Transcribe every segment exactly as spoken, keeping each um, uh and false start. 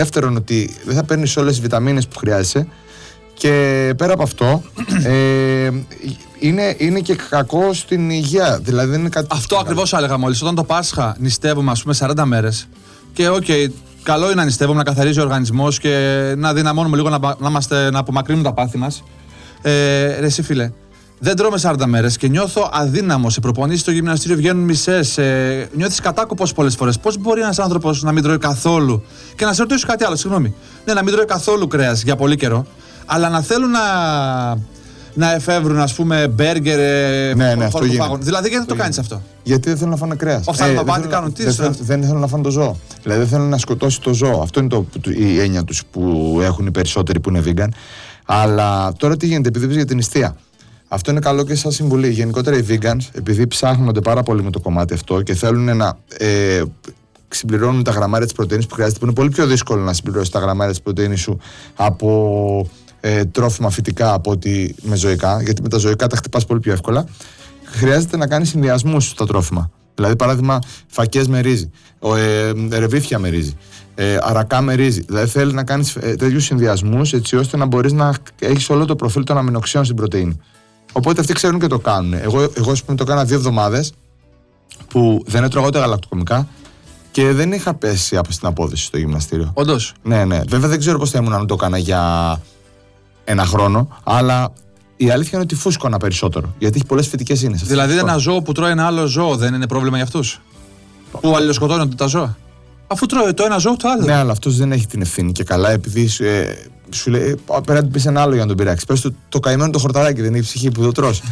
Δεύτερον, ότι δεν θα παίρνεις όλες τις βιταμίνες που χρειάζεσαι. Και πέρα από αυτό, ε, είναι, είναι και κακό στην υγεία. Δηλαδή δεν είναι κάτι. Αυτό ακριβώς έλεγα μόλις. Όταν το Πάσχα νηστεύουμε, ας πούμε, σαράντα μέρες. Και οκ, okay, καλό είναι να νηστεύουμε, να καθαρίζει ο οργανισμός και να δυναμώνουμε λίγο να, να, είμαστε, να απομακρύνουμε τα πάθη μας. Ε, ρε εσύ φίλε, δεν τρώμε σαράντα μέρες και νιώθω αδύναμο. Σε προπονήσεις στο γυμναστήριο βγαίνουν μισές. Ε, νιώθεις κατάκοπος πολλές φορές. Πώς μπορεί ένας άνθρωπος να μην τρώει καθόλου? Και να σε ρωτήσω κάτι άλλο, συγγνώμη. Ναι, να μην τρώει καθόλου κρέας για πολύ καιρό, αλλά να θέλουν να, να εφεύρουν, ας πούμε, μπέργκερ. Ναι, ναι, αυτό γίνεται. Δηλαδή, γιατί δεν το κάνεις αυτό? Γιατί δεν θέλουν να φάνε κρέας. Οφθαλμαπάτη κάνουν τι? Δεν, δεν, δεν θέλουν να φάνε το ζώο. Δηλαδή δεν θέλουν να σκοτώσει το ζώο. Αυτό είναι το, η έννοια τους που έχουν οι περισσότεροι που είναι vegan. Αλλά τώρα τι γίνεται, επειδή είπες για την νηστεία. Αυτό είναι καλό και σαν συμβουλή. Γενικότερα οι vegans, επειδή ψάχνονται πάρα πολύ με το κομμάτι αυτό και θέλουν να ε, συμπληρώνουν τα γραμμάρια της πρωτεΐνης που χρειάζεται, που είναι πολύ πιο δύσκολο να συμπληρώσει τα γραμμάρια της πρωτεΐνης σου από ε, τρόφιμα φυτικά από ότι με ζωικά, γιατί με τα ζωικά τα χτυπάς πολύ πιο εύκολα. Χρειάζεται να κάνεις συνδυασμούς στα τρόφιμα. Δηλαδή, παράδειγμα, φακές με ρύζι, ε, ρεβίθια με ρύζι, ε, αρακά με ρύζι. Δηλαδή, θέλει να κάνεις ε, τέτοιους συνδυασμούς έτσι ώστε να μπορείς να έχεις όλο το προφίλ των αμινοξιών στην πρωτεΐνη. Οπότε αυτοί ξέρουν και το κάνουν. Εγώ, εγώ ας πούμε, το κάνα δύο εβδομάδες που δεν έτρωγα ούτε γαλακτοκομικά και δεν είχα πέσει από στην απόδοση στο γυμναστήριο. Όντως. Ναι, ναι. Βέβαια δεν ξέρω πώς θα ήμουν αν το έκανα για ένα χρόνο, αλλά η αλήθεια είναι ότι φούσκωνα περισσότερο. Γιατί έχει πολλές φυτικές ίνες. Δηλαδή, ένα ζώο που τρώει ένα άλλο ζώο δεν είναι πρόβλημα για αυτούς? Που αλληλοσκοτώνονται τα ζώα. Αφού τρώει το ένα ζώο το άλλο. Ναι, αλλά αυτός δεν έχει την ευθύνη και καλά, επειδή ε, σου λέει πρέπει να του πει ένα άλλο για να τον πειράξει. Πες του το καημένο το χορταράκι, δεν είναι η ψυχή που το τρως.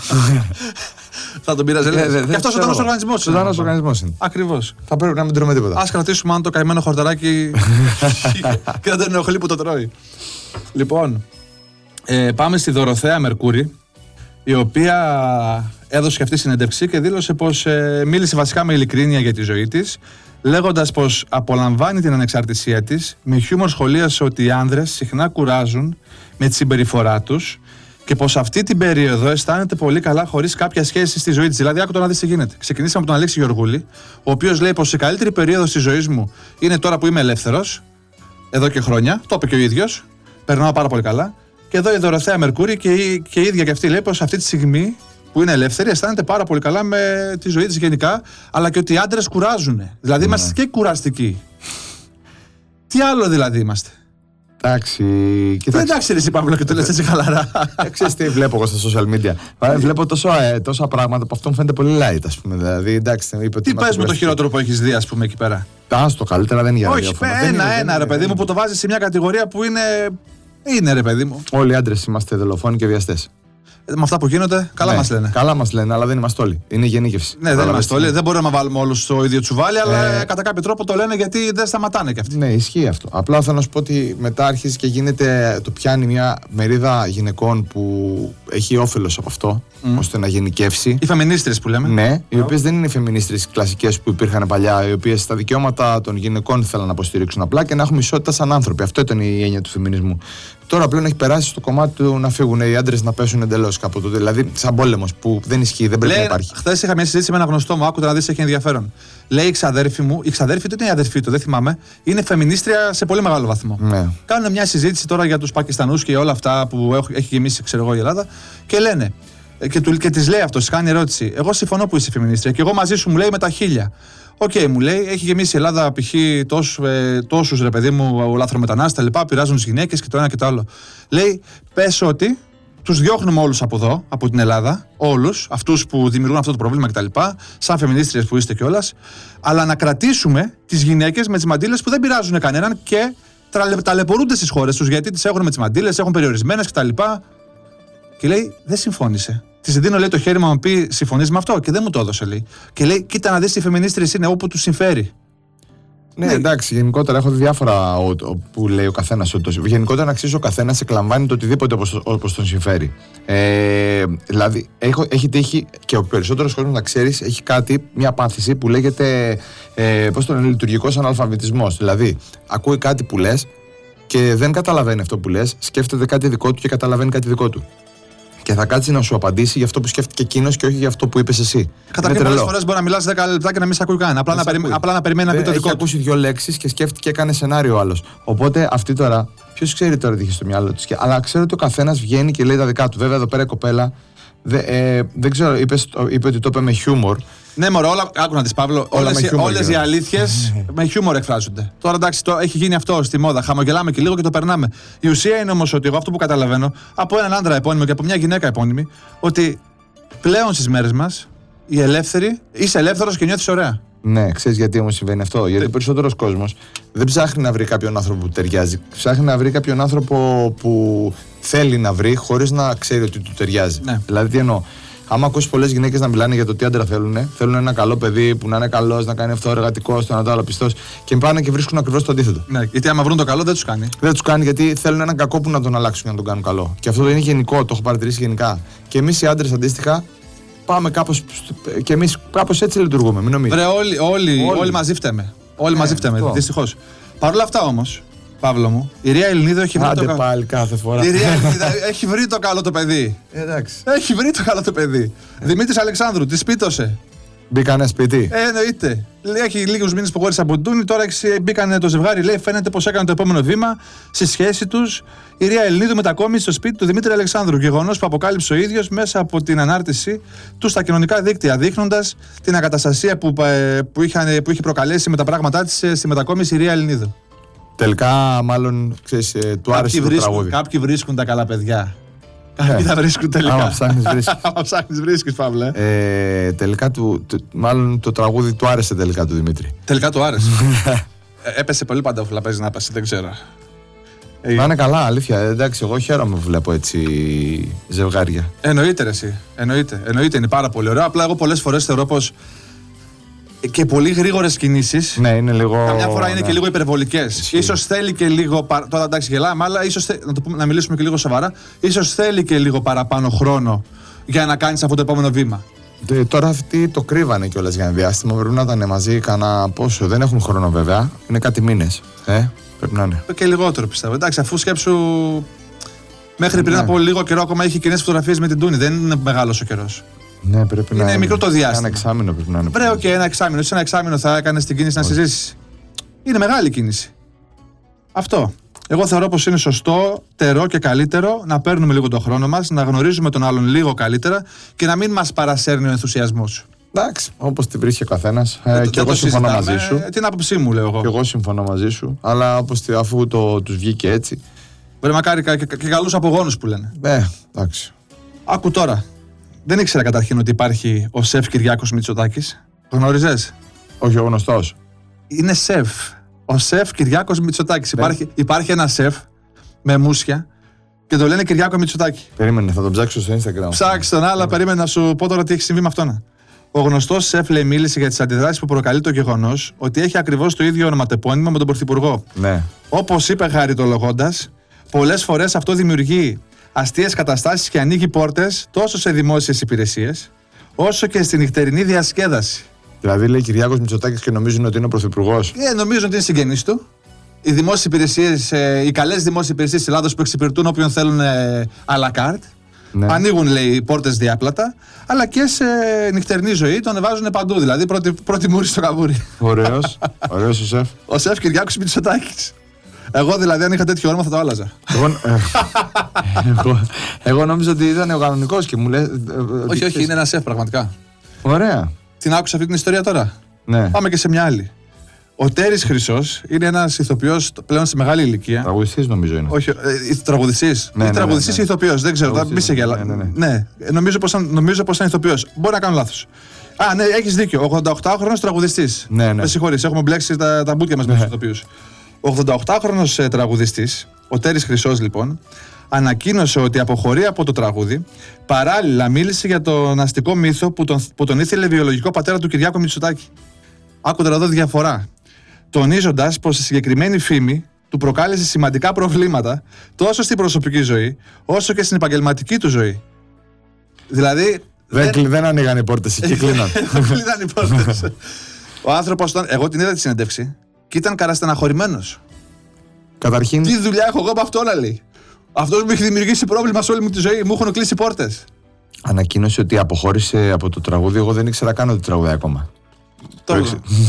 Θα τον πειράζει, λέει. Και αυτός ο ζωντανός οργανισμός. Ο ζωντανός οργανισμός είναι. Ακριβώς. Θα πρέπει να μην τρώμε τίποτα. Ας κρατήσουμε αν το καημένο χορταράκι και δεν τον ενοχλεί που το τρώει. Λοιπόν, ε, πάμε στη Δωροθέα Μερκούρη, η οποία έδωσε και αυτή συνέντευξη και δήλωσε πως ε, μίλησε βασικά με ειλικρίνεια για τη ζωή της, λέγοντας πως απολαμβάνει την ανεξαρτησία της, με χιούμορ σχολίασε ότι οι άνδρες συχνά κουράζουν με τη συμπεριφορά τους και πως αυτή την περίοδο αισθάνεται πολύ καλά χωρίς κάποια σχέση στη ζωή της. Δηλαδή, άκου το να δεις τι γίνεται. Ξεκινήσαμε από τον Αλέξη Γεωργούλη, ο οποίος λέει πως η καλύτερη περίοδος της ζωής μου είναι τώρα που είμαι ελεύθερος, εδώ και χρόνια, το είπε και ο ίδιος, περνάω πάρα πολύ καλά. Και εδώ η Δωροθέα Μερκούρη και η, και η ίδια και αυτή λέει πως αυτή τη στιγμή που είναι ελεύθερη αισθάνεται πάρα πολύ καλά με τη ζωή της γενικά, αλλά και ότι οι άντρες κουράζουν. Δηλαδή, είμαστε ναι. και κουραστικοί. Τι άλλο δηλαδή είμαστε? Εντάξει. Δεν εντάξει, εσύ Παύλο, και το λες έτσι χαλαρά. Ξέρεις τι βλέπω εγώ στα social media? Βλέπω τόσο, ε, τόσα πράγματα που αυτό μου φαίνεται πολύ light, ας πούμε. Δηλαδή, εντάξει, είπε, τι πες με το χειρότερο που έχεις δει, ας πούμε, εκεί πέρα? Άστο, καλύτερα δεν είναι για ραδιόφωνο. Όχι, ένα-ένα, ρε παιδί μου, που το βάζεις σε μια κατηγορία που είναι. Είναι, ρε παιδί μου. Όλοι οι άντρες είμαστε δολοφόνοι και βιαστές. Με αυτά που γίνονται, καλά ναι, μας λένε. Καλά μας λένε, αλλά δεν είμαστε όλοι. Είναι γενίκευση. Ναι, δεν είμαστε όλοι. Δεν μπορούμε να βάλουμε όλους στο ίδιο τσουβάλι, ε... αλλά κατά κάποιο τρόπο το λένε γιατί δεν σταματάνε κι αυτοί. Ναι, ισχύει αυτό. Απλά θέλω να σου πω ότι μετά αρχίζει και γίνεται, το πιάνει μια μερίδα γυναικών που έχει όφελος από αυτό, mm. ώστε να γενικεύσει. Οι φεμινίστρες που λέμε. Ναι, οι οποίες δεν είναι οι φεμινίστρες κλασικές που υπήρχαν παλιά, οι οποίες τα δικαιώματα των γυναικών θέλουν να υποστηρίξουν απλά και να έχουμε ισότητα σαν άνθρωποι. Αυτό ήταν η έννοια του φεμινισμού. Τώρα πλέον έχει περάσει στο κομμάτι του να φύγουν οι άντρες να πέσουν εντελώς κάπου τότε. Δηλαδή, σαν πόλεμος που δεν ισχύει, δεν πρέπει λέει, να υπάρχει. Χθες είχα μια συζήτηση με ένα γνωστό μου, άκουτα να δεις, έχει ενδιαφέρον. Λέει η ξαδέρφη μου, η ξαδέρφη του είναι η αδερφή του, δεν θυμάμαι, είναι φεμινίστρια σε πολύ μεγάλο βαθμό. Ναι. Κάνουν μια συζήτηση τώρα για τους Πακιστανούς και όλα αυτά που έχει γεμίσει, ξέρω εγώ, η Ελλάδα και λένε. Και, του, και της λέει αυτό, της κάνει ερώτηση. Εγώ συμφωνώ που είσαι φεμινίστρια και εγώ μαζί σου, μου λέει, με τα χίλια. Οκ, okay, μου λέει, έχει γεμίσει η Ελλάδα π.χ. τόσους, ε, τόσους ρε παιδί μου λαθρομετανάστες τα λοιπά, πειράζουν τις γυναίκες και το ένα και το άλλο. Λέει, πες ότι τους διώχνουμε όλους από εδώ, από την Ελλάδα, όλους αυτούς που δημιουργούν αυτό το πρόβλημα κτλ. Σαν φεμινίστριες που είστε κιόλας, αλλά να κρατήσουμε τις γυναίκες με τις μαντήλες που δεν πειράζουν κανέναν και ταλαιπωρούνται στις χώρες τους γιατί τις έχουν με τις μαντήλες, έχουν περιορισμένες κτλ. Και λέει, δεν συμφώνησε. Της δίνω, λέει, το χέρι μου να μου πει συμφωνείς με αυτό και δεν μου το έδωσε, λέει. Και λέει, κοίτα να δεις, οι φεμινίστριες είναι όπου τους συμφέρει. Ναι, ναι, εντάξει, γενικότερα έχω δει διάφορα που λέει ο καθένας. Γενικότερα να αξίζει ο καθένας εκλαμβάνει το οτιδήποτε όπως, όπως τον συμφέρει. Ε, δηλαδή, έχω, έχει τύχει και ο περισσότερος κόσμος να ξέρεις, έχει κάτι, μια πάθηση που λέγεται ε, πώς το λένε, λειτουργικός αναλφαβητισμός. Δηλαδή, ακούει κάτι που λες και δεν καταλαβαίνει αυτό που λες, σκέφτεται κάτι δικό του και καταλαβαίνει κάτι δικό του. Και θα κάτσει να σου απαντήσει για αυτό που σκέφτηκε εκείνος και όχι για αυτό που είπες εσύ. Καταρχήν, πολλές φορές μπορεί να μιλάς δέκα λεπτά και να μην σε ακούει καν. Απλά, να, περι... Απλά να περιμένει να πει το δικό του. Έχει ακούσει δύο λέξεις και σκέφτηκε, έκανε σενάριο ο άλλος. Οπότε αυτή τώρα, ποιος ξέρει τώρα τι είχε στο μυαλό του. Αλλά ξέρω ότι ο καθένας βγαίνει και λέει τα δικά του. Βέβαια, εδώ πέρα η κοπέλα. Δε, ε, δεν ξέρω, είπε, είπε ότι το είπε με χιούμορ. Ναι, μωρέ, όλα. Άκου να τη Παύλο. Όλες οι αλήθειες με χιούμορ εκφράζονται. Τώρα εντάξει, το, έχει γίνει αυτό στη μόδα. Χαμογελάμε και λίγο και το περνάμε. Η ουσία είναι όμως ότι εγώ αυτό που καταλαβαίνω από έναν άντρα επώνυμο και από μια γυναίκα επώνυμη, ότι πλέον στις μέρες μας οι ελεύθεροι είσαι ελεύθερος και νιώθεις ωραία. Ναι, ξέρεις γιατί όμως συμβαίνει αυτό. Γιατί ο περισσότερος κόσμος δεν ψάχνει να βρει κάποιον άνθρωπο που ταιριάζει. Ψάχνει να βρει κάποιον άνθρωπο που θέλει να βρει χωρίς να ξέρει ότι του ταιριάζει. Ναι. Δηλαδή, τι εννοώ. Άμα ακούσει πολλές γυναίκες να μιλάνε για το τι άντρα θέλουν, θέλουν ένα καλό παιδί που να είναι καλός, να κάνει αυτό εργατικό, το να το άλλο πιστός, και πάνε και βρίσκουν ακριβώς το αντίθετο. Ναι, γιατί άμα βρουν το καλό δεν τους κάνει. Δεν τους κάνει γιατί θέλουν έναν κακό που να τον αλλάξουν για να τον κάνουν καλό. Και αυτό είναι γενικό, το έχω παρατηρήσει γενικά. Και εμείς οι άντρες αντίστοιχα. Πάμε κάπως. Και εμείς κάπως έτσι λειτουργούμε. Μην νομίζεις. Βρε, όλοι, όλοι, όλοι. όλοι μαζί φταίμε. Όλοι μαζί φταίμε, δυστυχώς. Παρ' όλα αυτά όμως, Παύλο μου, η Ρία Ελληνίδου έχει βρει. Άντε το καλό. Πάλι κάθε φορά. Η Ρία Ελληνίδου έχει βρει το καλό το παιδί. Εντάξει. Έχει βρει το καλό το παιδί. Δημήτρης Αλεξάνδρου, τη σπίτωσε. Μπήκανε σπίτι. Ε, εννοείται. Λέει, έχει λίγους μήνες που χώρισε από τον Τούνη, τώρα μπήκανε το ζευγάρι. Λέει, φαίνεται πως έκανε το επόμενο βήμα στη σχέση τους. Η Ρία Ελληνίδου μετακόμισε στο σπίτι του Δημήτρη Αλεξάνδρου. Γεγονός που αποκάλυψε ο ίδιος μέσα από την ανάρτηση του στα κοινωνικά δίκτυα, δείχνοντας την ακαταστασία που, που, είχαν, που είχε προκαλέσει με τα πράγματά της στη μετακόμιση η Ρία Ελληνίδου. Τελικά, μάλλον, ξέρεις, του άρεσε το τραγούδι. Κάποιοι βρίσκουν τα καλά παιδιά. Κάποιοι τα βρίσκουν τελικά. Άμα ψάχνεις βρίσκεις. Άμα ψάχνεις βρίσκεις, Παύλε. Ε, τελικά, του, του, μάλλον το τραγούδι του άρεσε τελικά του Δημήτρη. Τελικά του άρεσε. ε, έπεσε πολύ παντόφυλλα, παίζει να πέσει, δεν ξέρω. Να είναι καλά, αλήθεια. Εντάξει, εγώ χαίρομαι που βλέπω έτσι ζευγάρια. Εννοείται, ρε, εσύ. Εννοείται. Εννοείται, είναι πάρα πολύ ωραίο. Απλά εγώ πολλές φορές θεωρώ πως και πολύ γρήγορες κινήσεις. Ναι, είναι λίγο. Καμιά φορά είναι ναι. και λίγο υπερβολικές. Ίσως θέλει και λίγο. Τώρα εντάξει, γελάμε, αλλά ίσως θε... να, το πούμε, να μιλήσουμε και λίγο σοβαρά. Ίσως θέλει και λίγο παραπάνω χρόνο για να κάνεις αυτό το επόμενο βήμα. Ε, τώρα αυτοί το κρύβανε κιόλας για ένα διάστημα. Πρέπει να ήταν μαζί κανένα πόσο. Δεν έχουν χρόνο βέβαια. Είναι κάτι μήνες. Ε, πρέπει να είναι. Και λιγότερο πιστεύω. Εντάξει, αφού σκέψου. Μέχρι πριν ναι. από λίγο καιρό ακόμα είχε κοινές φωτογραφίες με την Τούνη. Δεν είναι μεγάλος ο καιρός. Ναι, πρέπει είναι να είναι. μικρό το διάστημα. Ένα εξάμηνο πρέπει να είναι. Βρέω και ένα εξάμηνο. Σε ένα εξάμηνο θα έκανε την κίνηση να συζήσεις. Είναι μεγάλη κίνηση. Αυτό. Εγώ θεωρώ πως είναι σωστό, τερό και καλύτερο να παίρνουμε λίγο τον χρόνο μας, να γνωρίζουμε τον άλλον λίγο καλύτερα και να μην μας παρασέρνει ο ενθουσιασμός. Εντάξει, όπως την βρίσκει ο καθένας. Ε, και εγώ συμφωνώ μαζί σου. Την άποψή μου, λέω εγώ. Και εγώ συμφωνώ μαζί σου. Αλλά όπως αφού το, τους βγήκε έτσι. Μπορεί μακάρι και, και, και καλούς απογόνους που λένε. Ε, εντάξει. Άκου τώρα. Δεν ήξερα καταρχήν ότι υπάρχει ο σεφ Κυριάκος Μητσοτάκης. Γνώριζες? Όχι ο γνωστός. Είναι σεφ. Ο σεφ Κυριάκος Μητσοτάκης. Ναι. Υπάρχει, υπάρχει ένα σεφ με μουσια και το λένε Κυριάκο Μητσοτάκη. Περίμενε, θα τον ψάξω στο Instagram. Ψάξε τον, αλλά περίμενε να σου πω τώρα τι έχει συμβεί με αυτόν. Ο γνωστός σεφ, λέει, μίλησε για τις αντιδράσεις που προκαλεί το γεγονός ότι έχει ακριβώς το ίδιο ονοματεπώνυμο με τον Πρωθυπουργό. Ναι. Όπως είπε χαριτολογώντας, πολλές φορές αυτό δημιουργεί αστείες καταστάσεις και ανοίγει πόρτες τόσο σε δημόσιες υπηρεσίες, όσο και στη νυχτερινή διασκέδαση. Δηλαδή λέει Κυριάκος Μητσοτάκης και νομίζουν ότι είναι ο Πρωθυπουργός. Ε, νομίζουν ότι είναι συγγενής του. Οι δημόσιες υπηρεσίες, ε, οι καλές δημόσιες υπηρεσίες της Ελλάδος που εξυπηρετούν όποιον θέλουν ε, à la carte. Ναι. Ανοίγουν, λέει, πόρτες διάπλατα, αλλά και σε νυχτερινή ζωή τον βάζουν παντού. Δηλαδή πρώτη, πρώτη μούρη στο καβούρι. Ωραίος. Ωραίος ο σεφ. Ο σεφ Κυριάκος Μητσοτάκης. Εγώ δηλαδή, αν είχα τέτοιο όνομα, θα το άλλαζα. Εγώ, ε, εγώ, εγώ νόμιζα ότι ήταν ο κανονικός και μου λέει. Όχι, όχι, είναι ένα σεφ πραγματικά. Ωραία. Την άκουσα αυτή την ιστορία τώρα. Ναι. Πάμε και σε μια άλλη. Ο Τέρης Χρυσός είναι ένας ηθοποιός πλέον σε μεγάλη ηλικία. Τραγουδιστής νομίζω είναι. Όχι, ε, τραγουδιστής. Ναι, ή ναι, τραγουδιστής ναι, ναι. ή ηθοποιός, δεν ξέρω, μη σε γελά. Ναι, ναι, ναι. ναι, νομίζω πως, νομίζω πως είναι ηθοποιός. Μπορεί να κάνω λάθος. Α, ναι, έχεις δίκιο. ογδονταοκτάχρονος τραγουδιστής. Ναι, ναι. Με συγχωρείς, έχουμε μπλέξει τα, τα μπούτια μας με τους ηθοποιούς. Ο ογδονταοκτάχρονος ε, τραγουδιστής, ο Τέρης Χρυσός λοιπόν, ανακοίνωσε ότι αποχωρεί από το τραγούδι. Παράλληλα, μίλησε για τον αστικό μύθο που τον, που τον ήθελε βιολογικό πατέρα του Κυριάκου Μητσοτάκη. Άκου τώρα εδώ διαφορά. Τονίζοντας πως η συγκεκριμένη φήμη του προκάλεσε σημαντικά προβλήματα τόσο στην προσωπική ζωή όσο και στην επαγγελματική του ζωή. Δηλαδή. Δεν, δεν... δεν ανοίγαν οι πόρτες εκεί, κλείναν. Δεν κλείναν οι πόρτες. Ο άνθρωπος, εγώ την είδα τη συνέντευξη και ήταν καραστεναχωρημένος. Καταρχήν. Τι δουλειά έχω εγώ με αυτό, να λέει. Αυτός μου έχει δημιουργήσει πρόβλημα σε όλη μου τη ζωή. Μου έχουν κλείσει πόρτες. Ανακοίνωσε ότι αποχώρησε από το τραγούδι. Εγώ δεν ήξερα καν ότι τραγουδάει ακόμα. Τώρα.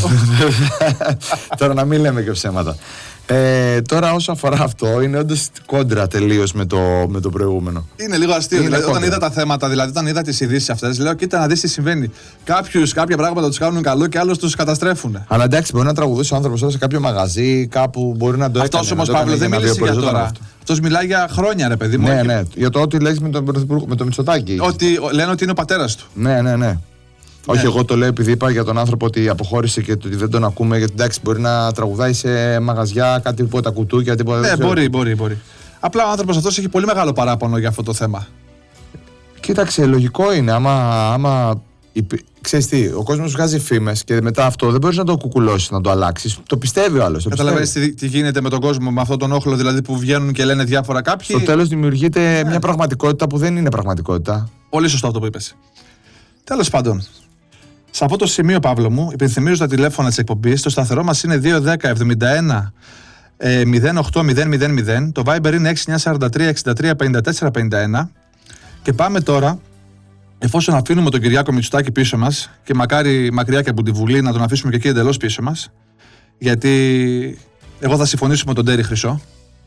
Τώρα να μην λέμε και ψέματα. Ε, τώρα όσο αφορά αυτό, είναι όντως κόντρα τελείως με το, με το προηγούμενο. Είναι λίγο αστείο. Είναι Δηλαδή, όταν κόντρα. είδα τα θέματα, δηλαδή όταν είδα τις ειδήσεις αυτές, λέω: κοίτα να δεις τι συμβαίνει. Κάποιους, κάποια πράγματα τους κάνουν καλό και άλλους τους καταστρέφουν. Αλλά εντάξει, μπορεί να τραγουδήσει ο άνθρωπος τώρα σε κάποιο μαγαζί, κάπου μπορεί να το Αυτός έκανε. όμως, να το Παύλο, έκανε δεν για να μίλησε για βιοποριζόταν τώρα. αυτό. Αυτός μιλάει για χρόνια, ρε παιδί μου. Ναι, Και- ναι. Για το ότι λέγεις με τον Πρωθυπουργό, με τον Μητσοτάκη. Ότι λένε ότι είναι ο πατέρας του. Ναι, ναι, ναι. Όχι, εγώ το λέω επειδή είπα για τον άνθρωπο ότι αποχώρησε και ότι δεν τον ακούμε. Γιατί εντάξει, μπορεί να τραγουδάει σε μαγαζιά, κάτι που τα κουτούκια, τίποτα. Ναι, δεν ξέρω. μπορεί, μπορεί, μπορεί. Απλά ο άνθρωπος αυτός έχει πολύ μεγάλο παράπονο για αυτό το θέμα. Κοίταξε, λογικό είναι. Άμα. άμα υπη- Ξέρεις τι, ο κόσμος βγάζει φήμες και μετά αυτό δεν μπορείς να το κουκουλώσεις, να το αλλάξεις. Το πιστεύει ο άλλος. το Καταλαβαίνεις πιστεύει. τι, τι γίνεται με τον κόσμο, με αυτόν τον όχλο δηλαδή που βγαίνουν και λένε διάφορα κάποιοι. Στο τέλος δημιουργείται μια πραγματικότητα που δεν είναι πραγματικότητα. Πολύ σωστό αυτό που είπες. Τέλος πάντων, σε αυτό το σημείο, Παύλο μου, υπενθυμίζω τα τηλέφωνα της εκπομπής. Το σταθερό μας είναι δύο ένα μηδέν εβδομήντα ένα μηδέν οκτώ μηδέν μηδέν μηδέν. Το Viber είναι έξι εννιά τέσσερα τρία εξήντα τρία πενήντα τέσσερα πενήντα ένα. Και πάμε τώρα, εφόσον αφήνουμε τον Κυριάκο Μητσοτάκη πίσω μας και μακάρι μακριά και από τη Βουλή να τον αφήσουμε και εκεί εντελώς πίσω μας, γιατί εγώ θα συμφωνήσω με τον Τέρι Χρυσό.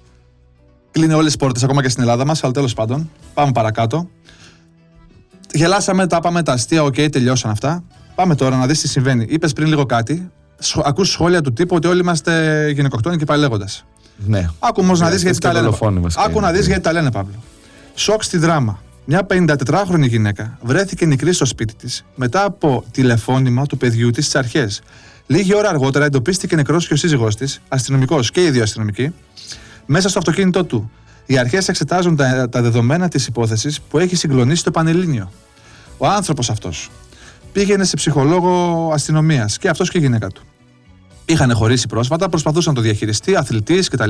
Κλείνει όλες τις πόρτες ακόμα και στην Ελλάδα μας, αλλά τέλος πάντων, πάμε παρακάτω. Γελάσαμε, τα πάμε τα αστεία, οκ, τελειώσαν αυτά. Πάμε τώρα να δεις τι συμβαίνει. Είπες πριν λίγο κάτι, σχο, ακούς σχόλια του τύπου ότι όλοι είμαστε γυναικοκτόνοι και πάει λέγοντας. Ναι. Άκου όμως να Ναι, δεις γιατί αυτές τα και λένε. δολοφόνοι βασικά Άκου να είναι. δεις γιατί τα λένε, Παύλο. Σοκ στη δράμα. Μια πενηντατετράχρονη γυναίκα βρέθηκε νεκρή στο σπίτι της μετά από τηλεφώνημα του παιδιού της στις αρχές. Λίγη ώρα αργότερα εντοπίστηκε νεκρός και ο σύζυγός της, αστυνομικός και οι δύο αστυνομικοί, μέσα στο αυτοκίνητό του. Οι αρχές εξετάζουν τα, τα δεδομένα της υπόθεσης που έχει συγκλονίσει το Πανελλήνιο. Ο άνθρωπος αυτός πήγαινε σε ψυχολόγο αστυνομίας και αυτός και η γυναίκα του. Είχαν χωρίσει πρόσφατα, προσπαθούσαν να το διαχειριστεί, αθλητής κτλ.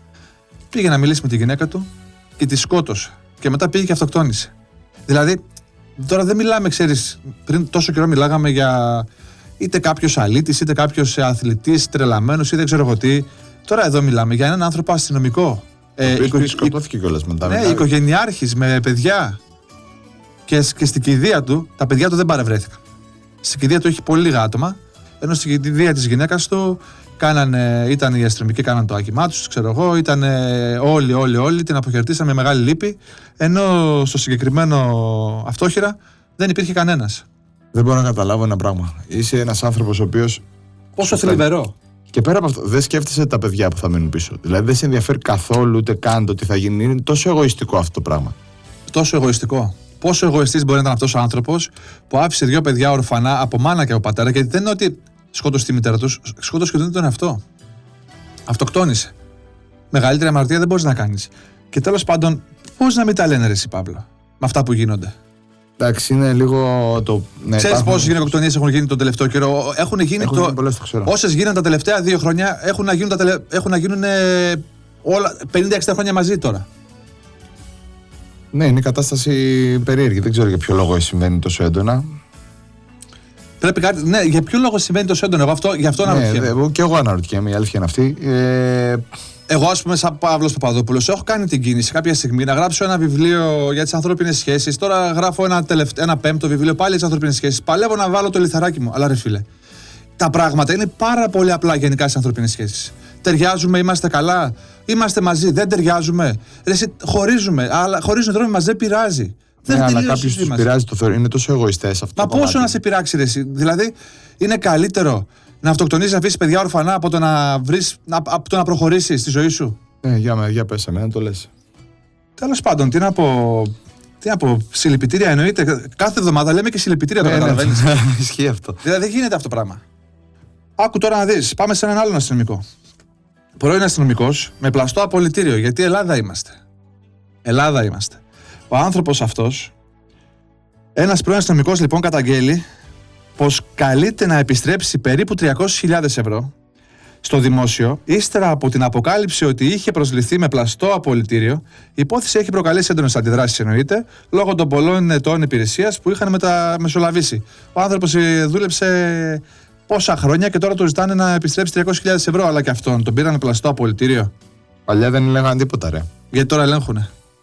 Πήγε να μιλήσει με τη γυναίκα του και τη σκότωσε. Και μετά πήγε και αυτοκτόνησε. Δηλαδή, τώρα δεν μιλάμε, ξέρεις, πριν τόσο καιρό μιλάγαμε για είτε κάποιος αλήτης, είτε κάποιος αθλητής, τρελαμένος, είτε δεν ξέρω εγώ τι. Τώρα εδώ μιλάμε για έναν άνθρωπο αστυνομικό. Ε, ο οποίος οικο- σκοτώθηκε κιόλας μετά. ναι, μετά. οικογενειάρχης με παιδιά. Και, και στην κηδεία του, τα παιδιά του δεν παρευρέθηκαν. Στην κηδεία του έχει πολύ λίγα άτομα, ενώ στην κηδεία της γυναίκας του κάνανε, ήταν οι αστυνομικοί, κάναν το άγγιμά τους, ξέρω εγώ, ήταν όλοι, όλοι, όλοι, την αποχαιρετήσαν με μεγάλη λύπη, ενώ στο συγκεκριμένο αυτόχειρα δεν υπήρχε κανένας. Δεν μπορώ να καταλάβω ένα πράγμα. Είσαι ένας άνθρωπος ο οποίος. Πόσο Σωστά. θλιβερό. Και πέρα από αυτό, δεν σκέφτεσαι τα παιδιά που θα μείνουν πίσω. Δηλαδή δεν σε ενδιαφέρει καθόλου ούτε καν το τι θα γίνει. Είναι τόσο εγωιστικό αυτό το πράγμα. Τόσο εγωιστικό. Πόσο εγωιστής μπορεί να ήταν αυτός ο άνθρωπος που άφησε δύο παιδιά ορφανά από μάνα και από πατέρα, γιατί δεν είναι ότι σκότωσε τη μητέρα τους, σκότωσε και τον εαυτό. Αυτοκτόνησε. Μεγαλύτερη αμαρτία δεν μπορείς να κάνεις. Και τέλος πάντων, πώς να μην τα λένε ρε εσύ, Παύλο, με αυτά που γίνονται. Εντάξει, είναι λίγο το. Ναι, Ξέρεις υπάρχουν- πόσες γυναικοκτονίες έχουν γίνει τον τελευταίο καιρό? Έχουν γίνει. Έχουν το... γίνει πολλές, το ξέρω. Όσες γίνανε τα τελευταία δύο χρόνια έχουν να γίνουν, τα τελε... έχουν να γίνουν ε, όλα πενήντα εξήντα χρόνια μαζί τώρα. Ναι, είναι η κατάσταση περίεργη. Δεν ξέρω για ποιο λόγο συμβαίνει τόσο έντονα. Πρέπει κάτι. Ναι, για ποιο λόγο συμβαίνει τόσο έντονο? Εγώ αυτό, γι' αυτό Ναι, αναρωτιέμαι. δε- και εγώ αναρωτιέμαι, η αλήθεια είναι αυτή. Ε, Εγώ, α πούμε, σαν Παύλος Παπαδόπουλος, έχω κάνει την κίνηση κάποια στιγμή να γράψω ένα βιβλίο για τις ανθρώπινες σχέσεις. Τώρα γράφω ένα, τελευταίο, ένα πέμπτο βιβλίο πάλι για τις ανθρώπινες σχέσεις. Παλεύω να βάλω το λιθαράκι μου. Αλλά ρε φίλε, τα πράγματα είναι πάρα πολύ απλά γενικά στις ανθρώπινες σχέσεις. Ταιριάζουμε, είμαστε καλά, είμαστε μαζί, δεν ταιριάζουμε. Ρε, εσύ, χωρίζουμε, αλλά χωρίζουν δρόμοι μας, δεν πειράζει. Δεν ναι, αλλά τελείωσε η κάποιου ζωή του μας. πειράζει το θεωρώ. Είναι τόσο εγωιστές αυτό. Μα το πόσο κομμάτι. να σε πειράξει, ρε, εσύ. Δηλαδή, είναι καλύτερο να αυτοκτονείς, να αφήσεις παιδιά ορφανά από το να, βρεις, να, από το να προχωρήσεις στη ζωή σου. Ναι, για, με- για πες εμένα, το λες. Τέλος πάντων, τι να πω. Τι να πω, συλληπιτήρια εννοείται. Κάθε εβδομάδα λέμε και συλληπιτήρια, το Ναι, ναι, καταλαβαίνεις. Ισχύει αυτό. Δηλαδή δεν γίνεται αυτό το πράγμα. Άκου τώρα να δεις. Πάμε σε έναν άλλον αστυνομικό. Πρώην αστυνομικός με πλαστό απολυτήριο. Γιατί Ελλάδα είμαστε. Ελλάδα είμαστε. Ο άνθρωπος αυτός, ένας πρώην αστυνομικός λοιπόν, καταγγέλει πως καλείται να επιστρέψει περίπου τριακόσιες χιλιάδες ευρώ στο δημόσιο, ύστερα από την αποκάλυψη ότι είχε προσληφθεί με πλαστό απολυτήριο. Η υπόθεση έχει προκαλέσει έντονες αντιδράσεις, εννοείται, λόγω των πολλών ετών υπηρεσίας που είχαν μεταμεσολαβήσει. Ο άνθρωπος ε, δούλεψε πόσα χρόνια και τώρα του ζητάνε να επιστρέψει τριακόσιες χιλιάδες ευρώ, αλλά και αυτόν τον πήραν πλαστό απολυτήριο. Παλιά δεν έλεγαν τίποτα, ρε. Γιατί τώρα ελέγχουνε.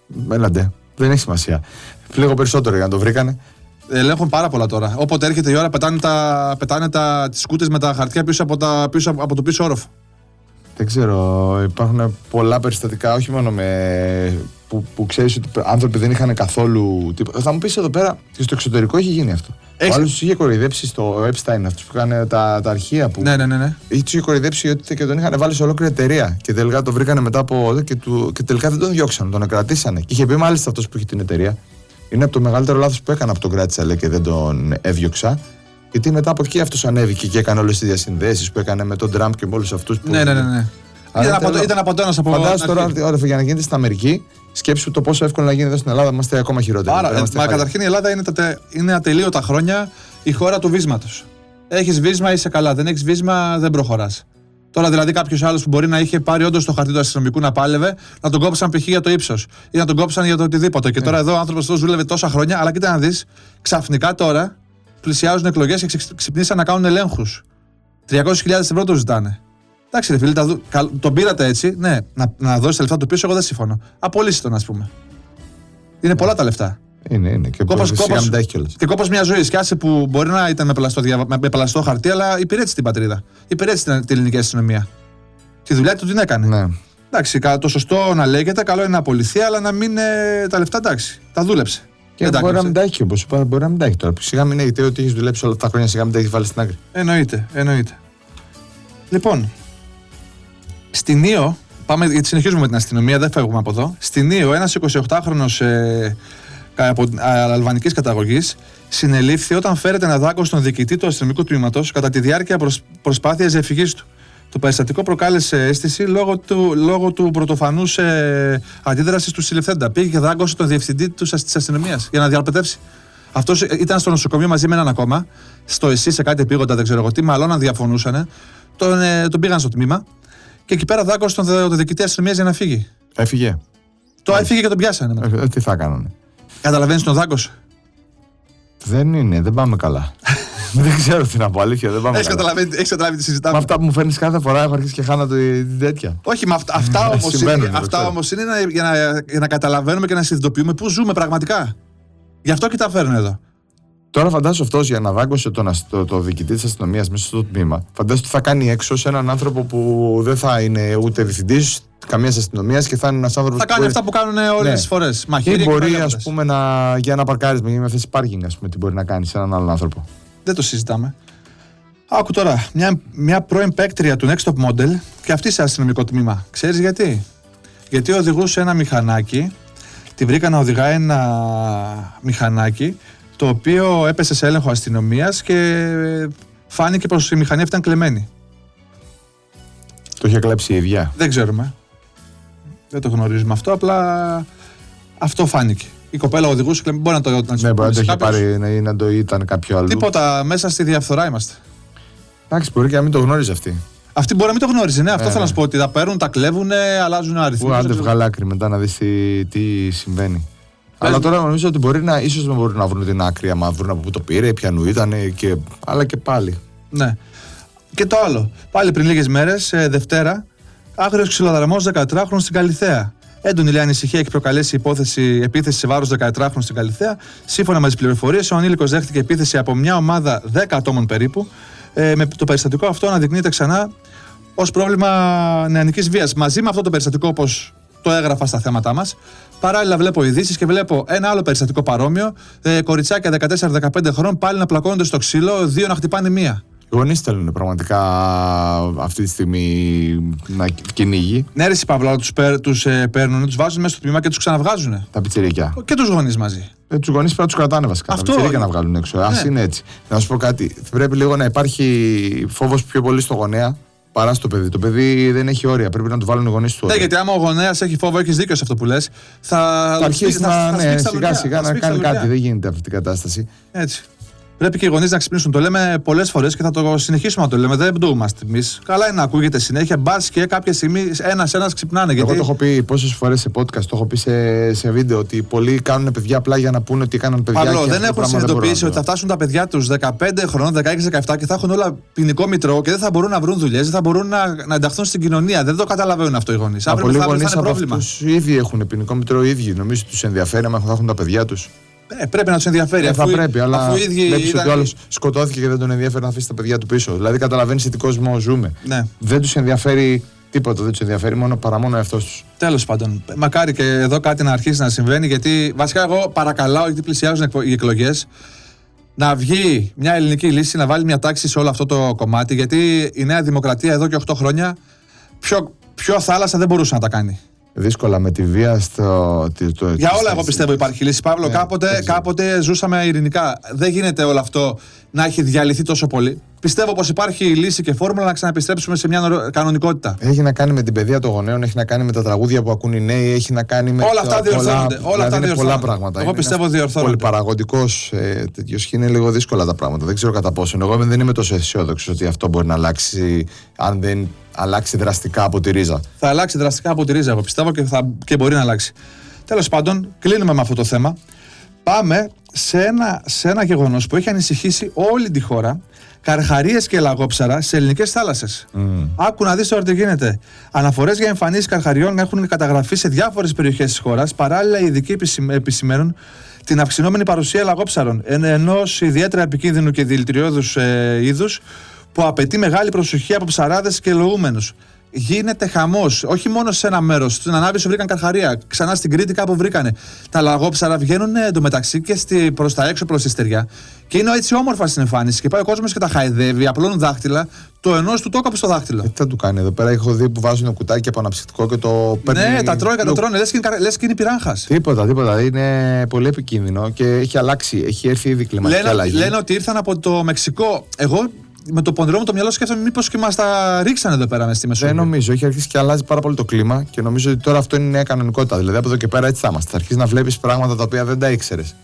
Έλαντε. Δεν έχει σημασία. Λίγο περισσότερο για να το βρήκανε. Ελέγχουν πάρα πολλά τώρα. Όποτε έρχεται η ώρα, πετάνε, τα, πετάνε τα, τις σκούτες με τα χαρτιά πίσω από, τα, πίσω από το πίσω όροφο. Δεν ξέρω. Υπάρχουν πολλά περιστατικά, όχι μόνο με. που, που ξέρεις ότι άνθρωποι δεν είχαν καθόλου τίποτα. Θα μου πεις εδώ πέρα και στο εξωτερικό έχει γίνει αυτό. Έχεις... Ο άλλος τους είχε κοροϊδέψει στο Epstein, αυτούς που είχαν τα, τα αρχεία που. Ναι, ναι, ναι. ναι. Τους είχε κοροϊδέψει ότι και τον είχαν βάλει σε ολόκληρη εταιρεία. Και τελικά το βρήκανε μετά από. Και, του, και τελικά δεν τον διώξαν, τον κρατήσανε. Και είχε πει μάλιστα αυτός που είχε την εταιρεία. Είναι από το μεγαλύτερο λάθος που έκανα που τον κράτησα, λέει, και δεν τον έδιωξα. Γιατί μετά από εκεί αυτός ανέβηκε και έκανε όλες τις διασυνδέσεις που έκανε με τον Τραμπ και με όλους αυτούς που. Ναι, ναι, ναι. ναι. Ήταν, από, ήταν από το ένας από φαντάζομαι τώρα, ώρα, για να γίνεται στην Αμερική, σκέψου το πόσο εύκολο να γίνει εδώ στην Ελλάδα, είμαστε ακόμα χειρότεροι. Άρα, ε, μα καταρχήν η Ελλάδα είναι, τα, είναι ατελείωτα χρόνια η χώρα του βίσματος. Έχεις βίσμα, είσαι καλά. Δεν έχεις βίσμα, δεν προχωράς. Τώρα δηλαδή κάποιος άλλος που μπορεί να είχε πάρει όντως το χαρτί του αστυνομικού να πάλευε, να τον κόψαν π.χ. για το ύψος ή να τον κόψαν για το οτιδήποτε. Και τώρα εδώ ο άνθρωπος αυτός δούλευε τόσα χρόνια, αλλά κοίτα να δεις, ξαφνικά τώρα πλησιάζουν εκλογές και ξυπνήσαν να κάνουν ελέγχους. τριακόσιες χιλιάδες ευρώ το ζητάνε. Εντάξει, ρε φίλε, δου... τον πήρατε έτσι, ναι, να, να δώσει τα λεφτά του πίσω, εγώ δεν συμφωνώ. Απολύσει τον, ας πούμε. Είναι πολλά τα λεφτά. Είναι, είναι. Και κόπος, κόπος, και κόπος μια ζωή. Σκάσε που μπορεί να ήταν με πλαστό, με πλαστό χαρτί, αλλά υπηρέτησε την πατρίδα. Υπηρέτησε την, την ελληνική αστυνομία. Τη δουλειά του την έκανε. Ναι. Εντάξει, το σωστό να λέγεται, καλό είναι να απολυθεί, αλλά να μην ε, τα λεφτά εντάξει. Τα δούλεψε. Και μπορεί να μην τα έχει, όπως είπα, μπορεί να μην τα έχει τώρα. Σιγά μην έχετε ότι έχει δουλέψει όλα αυτά τα χρόνια, σιγά μην τα έχει βάλει στην άκρη. Εννοείται, εννοείται. Λοιπόν, στην Ήο, πάμε, γιατί συνεχίζουμε με την αστυνομία, δεν φεύγουμε από εδώ. Στην Ήο, ένας εικοσιοκτάχρονος ε, από αλβανικής καταγωγής συνελήφθη όταν φέρεται να δάγκωσε τον διοικητή του αστυνομικού τμήματος κατά τη διάρκεια προς, προσπάθειας διαφυγής του. Το περιστατικό προκάλεσε αίσθηση λόγω του, λόγω του πρωτοφανούς ε, αντίδρασης του συλληφθέντα. Πήγε και δάγκωσε τον διευθυντή της αστυνομίας για να διαπαιδεύσει. Αυτός ήταν στο νοσοκομείο μαζί με έναν ακόμα, στο ΕΣΥ σε κάτι επίγοντα, δεν ξέρω εγώ τι, μάλλον αν διαφωνούσαν. Τον, ε, τον πήγαν στο τμήμα και εκεί πέρα δάγκωσε τον, τον διοικητή αστυνομίας για να φύγει. Έφυγε. Το έφυγε και τον πιάσανε. Ε, τι θα κάνανε. Καταλαβαίνεις, τον δάγκωσε. Δεν είναι, δεν πάμε καλά. Δεν ξέρω τι να πω, αλήθεια. Δεν πάμε έχεις καλά. Καταλάβει, έχεις καταλάβει τι συζητάμε. Με αυτά που μου φέρνεις κάθε φορά έχω αρχίσει και χάνω την τέτοια. Όχι, με αυτά, αυτά όμως είναι, αυτά όμως είναι να, για, να, για να καταλαβαίνουμε και να συνειδητοποιούμε πού ζούμε πραγματικά. Γι' αυτό και τα φέρνω εδώ. Τώρα φαντάσου αυτός για να δάγκωσε τον το, το διοικητή της αστυνομίας μέσα στο τμήμα, φαντάσου τι θα κάνει έξω σε έναν άνθρωπο που δεν θα είναι ούτε διευθυντής καμία αστυνομία και θα είναι ένας άνθρωπος. Θα κάνει μπορεί... αυτά που κάνουν όλες τις ναι. φορές. Μαχαίρι, ή μπορεί ας πούμε, να, για ένα παρκάρισμα ή με θέση πάρκινγκ, ας πούμε, τι μπορεί να κάνει σε έναν άλλον άνθρωπο. Δεν το συζητάμε. Άκου τώρα, μια, μια πρώην παίκτρια του Next Top Model και αυτή σε αστυνομικό τμήμα. Ξέρεις γιατί? Γιατί οδηγούσε ένα μηχανάκι, τη βρήκα να οδηγάει ένα μηχανάκι το οποίο έπεσε σε έλεγχο αστυνομίας και φάνηκε πως η μηχανή αυτή ήταν κλεμμένη. Το είχε κλέψει η ίδια. Δεν ξέρουμε. Δεν το γνωρίζουμε αυτό, απλά αυτό φάνηκε. Η κοπέλα οδηγούσε, μπορεί να το να ναι, μπορεί να το είχε πάρει ή να το ήταν κάποιο άλλο. Τίποτα, μέσα στη διαφθορά είμαστε. Εντάξει, μπορεί και να μην το γνώριζε αυτή. Αυτή μπορεί να μην το γνώριζε, ναι. Αυτό ναι, θέλω να σου πω. Ότι τα παίρνουν, τα κλέβουν, αλλάζουν αριθμούς. Που άντε βγάλει άκρη μετά να δεις τι, τι συμβαίνει. Πες αλλά τώρα νομίζω ότι μπορεί να, ίσως δεν μπορούν να βρουν την άκρη, άμα βρουν από πού το πήρε, ποιανού ήταν, και, αλλά και πάλι. Ναι. Και το άλλο. Πάλι πριν λίγες μέρες, ε, Δευτέρα, άγριος ξυλοδαρμός δεκατετράχρονος στην Καλιθέα. Έντονη λέει ανησυχία έχει προκαλέσει υπόθεση επίθεση σε βάρος δεκατετράχρονου στην Καλιθέα. Σύμφωνα με τις πληροφορίες, ο ανήλικος δέχτηκε επίθεση από μια ομάδα δέκα ατόμων περίπου. Ε, με το περιστατικό αυτό αναδεικνύεται ξανά ως πρόβλημα νεανικής βίας. Μαζί με αυτό το περιστατικό, όπως το έγραφα στα θέματά μας, παράλληλα βλέπω ειδήσεις και βλέπω ένα άλλο περιστατικό παρόμοιο. Ε, κοριτσάκια δεκατέσσερα δεκαπέντε χρόνων πάλι να πλακώνονται στο ξύλο, δύο να χτυπάνε μία. Οι γονείς θέλουν πραγματικά αυτή τη στιγμή να κυνήγει. Ναι, ρε Παύλα, τους, παίρ, τους ε, παίρνουν, τους βάζουν μέσα στο τμήμα και τους ξαναβγάζουν. Τα πιτσιρίκια. Και τους γονείς μαζί. Ε, τους γονείς πρέπει να τους κρατάνε βασικά. Αυτό... Τα πιτσιρίκια να βγάλουν έξω. Ναι. Ας είναι έτσι. Να σου πω κάτι. Πρέπει λίγο να υπάρχει φόβος πιο πολύ στο γονέα παρά στο παιδί. Το παιδί δεν έχει όρια. Πρέπει να του βάλουν οι γονείς του. Ναι, γιατί άμα ο γονέας έχει φόβο, έχεις δίκιο σε αυτό που λες, θα, θα αρχίσει να, ναι, σιγά σιγά να κάνει κάτι. Δεν γίνεται αυτή η κατάσταση. Έτσι. Πρέπει και οι γονείς να ξυπνήσουν. Το λέμε πολλές φορές και θα το συνεχίσουμε να το λέμε. Δεν μπτούμαστε εμείς. Καλά είναι να ακούγεται συνέχεια. Μπας και κάποια στιγμή ένας-ένας ξυπνάνε. Εγώ γιατί... το έχω πει πόσες φορές σε podcast, το έχω πει σε, σε βίντεο ότι πολλοί κάνουν παιδιά απλά για να πούνε ότι έκαναν παιδιά. Παύλο, δεν έχουν συνειδητοποιήσει ότι θα φτάσουν τα παιδιά τους δεκαπέντε χρονών, δεκαέξι δεκαεπτά και θα έχουν όλα ποινικό μητρό και δεν θα μπορούν να βρουν δουλειές, δεν θα μπορούν να, να ενταχθούν στην κοινωνία. Δεν το καταλαβαίνουν αυτό οι γονείς. Αύριο θα είναι πρόβλημα. Τους ήδη έχουν ποινικό μητρό οι ίδιοι. Νομίζω ότι τους ενδιαφέρει άμα θα έχουν τα παιδιά τους. Ε, πρέπει να τους ενδιαφέρει. Ε, αφού, θα πρέπει, αλλά αφού βλέπεις ήταν... ότι ο άλλος σκοτώθηκε και δεν τον ενδιαφέρει να αφήσει τα παιδιά του πίσω. Δηλαδή καταλαβαίνεις σε τι κόσμο ζούμε. Ναι. Δεν τους ενδιαφέρει τίποτα, δεν τους ενδιαφέρει μόνο, παρά μόνο ο εαυτός τους. Τέλος πάντων, μακάρι και εδώ κάτι να αρχίσει να συμβαίνει, γιατί βασικά εγώ παρακαλάω, γιατί πλησιάζουν οι εκλογές, να βγει μια ελληνική λύση, να βάλει μια τάξη σε όλο αυτό το κομμάτι, γιατί η Νέα Δημοκρατία εδώ και οκτώ χρόνια πιο, πιο θάλασσα δεν μπορούσε να τα κάνει. Δύσκολα με τη βία στο. Το, το, Για όλα, εγώ πιστεύω υπάρχει λύση. Παύλο, ναι, κάποτε, κάποτε ζούσαμε ειρηνικά. Δεν γίνεται όλο αυτό να έχει διαλυθεί τόσο πολύ. Πιστεύω πως υπάρχει λύση και φόρμουλα να ξαναεπιστρέψουμε σε μια κανονικότητα. Έχει να κάνει με την παιδεία των γονέων, έχει να κάνει με τα τραγούδια που ακούν οι νέοι, έχει να κάνει με. Όλα αυτά διορθώνονται. Όλα δηλαδή αυτά είναι διορθώνονται. Πολλά πράγματα. Εγώ είναι πιστεύω διορθώνονται. Πολυπαραγωγικός ε, τέτοιο και είναι λίγο δύσκολα τα πράγματα. Δεν ξέρω κατά πόσο. Εγώ δεν είμαι τόσο αισιόδοξο ότι αυτό μπορεί να αλλάξει, αν δεν αλλάξει δραστικά από τη ρίζα. Θα αλλάξει δραστικά από τη ρίζα, εγώ πιστεύω, και, θα, και μπορεί να αλλάξει. Τέλος πάντων, κλείνουμε με αυτό το θέμα. Πάμε σε ένα, σε ένα γεγονός που έχει ανησυχήσει όλη τη χώρα. Καρχαρίες και λαγόψαρα σε ελληνικές θάλασσες. Mm. Άκου να δεις τώρα τι γίνεται. Αναφορές για εμφανίσεις καρχαριών έχουν καταγραφεί σε διάφορες περιοχές της χώρας. Παράλληλα, οι ειδικοί επισημαίνουν την αυξηνόμενη παρουσία λαγόψαρων, ενός ιδιαίτερα επικίνδυνου και δηλητηριώδους ε, είδους που απαιτεί μεγάλη προσοχή από ψαράδες και λοούμενους. Γίνεται χαμός, όχι μόνο σε ένα μέρος. Στην Ανάβησο βρήκαν καρχαρία, ξανά στην Κρήτη κάπου βρήκανε. Τα λαγόψαρα βγαίνουν εντωμεταξύ και στη, προς τα έξω, προς τη στεριά. Και είναι έτσι όμορφα στην εμφάνιση. Και πάει ο κόσμος και τα χαϊδεύει, απλώνουν δάχτυλα. Το ενός του το έκαψε στο δάχτυλο. Ε, τι θα του κάνει εδώ πέρα, έχω δει που βάζουν κουτάκι από αναψυκτικό και το παίρνει. Ναι, τα τρώει και τα τρώνε, λες και είναι, λες και είναι πυράγχας. Τίποτα, τίποτα. Είναι πολύ επικίνδυνο και έχει αλλάξει. Έχει έρθει ήδη κλιματική λένε, αλλαγή. Λένε ότι ήρθαν από το Μεξικό. Εγώ με το πονηρό μου το μυαλό σκέφτομαι μήπως και μας τα ρίξανε εδώ πέρα μες στη Μεσόγειο. Δεν νομίζω, έχει αρχίσει και αλλάζει πάρα πολύ το κλίμα και νομίζω ότι τώρα αυτό είναι η νέα κανονικότητα. Δηλαδή από εδώ και πέρα έτσι θα είμαστε. Θα αρχίσει να βλέπεις πράγματα τα οποία δεν τα ήξερες.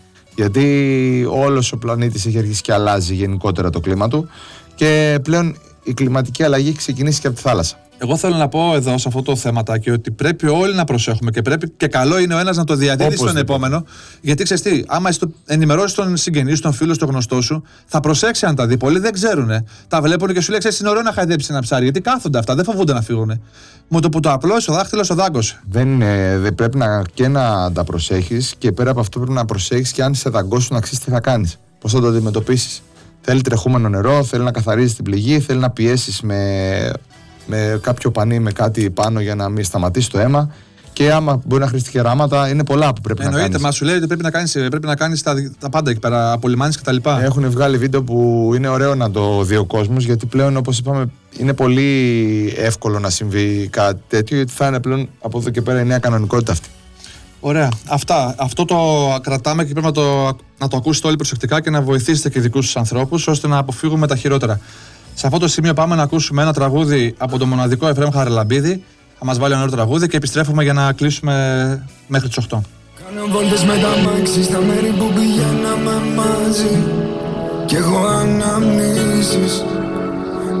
Γιατί όλος ο πλανήτης έχει αρχίσει και αλλάζει γενικότερα το κλίμα του και πλέον η κλιματική αλλαγή έχει ξεκινήσει και από τη θάλασσα. Εγώ θέλω να πω εδώ σε αυτό το θέματάκι ότι πρέπει όλοι να προσέχουμε και πρέπει και καλό είναι ο ένας να το διαδίδει στον επόμενο. Γιατί ξέρεις τι, άμα ενημερώσεις τον συγγενή σου, τον φίλο, τον γνωστό σου, θα προσέξει αν τα δει. Πολλοί δεν ξέρουν. Τα βλέπουν και σου λέει: ξέρεις, είναι ωραίο να χαϊδέψει ένα ψάρι. Γιατί κάθονται αυτά, δεν φοβούνται να φύγουν. Με το που το απλώσει ο δάχτυλος ο δάγκωσε. Δεν, δεν πρέπει να, και να τα προσέχεις και πέρα από αυτό πρέπει να προσέχεις και αν σε δαγκώσουν να ξέρεις τι θα κάνεις. Πώς θα το αντιμετωπίσεις. Θέλει τρεχούμενο νερό, θέλει να καθαρίζει την πληγή, θέλει να πιέσεις με. με κάποιο πανί, με κάτι πάνω για να μην σταματήσει το αίμα. Και άμα μπορεί να χρειαστεί και ράματα, είναι πολλά που πρέπει Εννοείται, να κάνεις. Μα σου λέει ότι πρέπει να κάνεις, πρέπει να κάνεις τα, τα πάντα εκεί πέρα, απολυμάνεις κτλ. Έχουν βγάλει βίντεο που είναι ωραίο να το δει ο κόσμος, γιατί πλέον, όπως είπαμε, είναι πολύ εύκολο να συμβεί κάτι τέτοιο, γιατί θα είναι πλέον από εδώ και πέρα η νέα κανονικότητα αυτή. Ωραία. Αυτά. Αυτό το κρατάμε και πρέπει να το, να το ακούσετε όλοι προσεκτικά και να βοηθήσετε και δικούς τους ανθρώπους, ώστε να αποφύγουμε τα χειρότερα. Σε αυτό το σημείο πάμε να ακούσουμε ένα τραγούδι από το μοναδικό Εφραίμ Χαραλαμπίδη. Θα μας βάλει ένα ωραίο τραγούδι και επιστρέφουμε για να κλείσουμε μέχρι τις οκτώ. Κάνω βόλτες με τα μάξι στα μέρη που πηγαίναμε μαζί κι έχω αναμνήσεις.